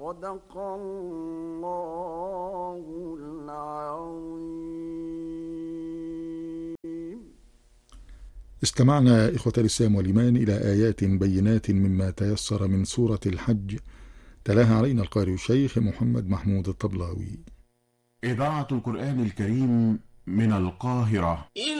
صدق الله العظيم. استمعنا إخوة الإسلام والإيمان إلى آيات بينات مما تيسر من سورة الحج، تلاها علينا القارئ الشيخ محمد محمود الطبلاوي. إذاعة القرآن الكريم من القاهرة.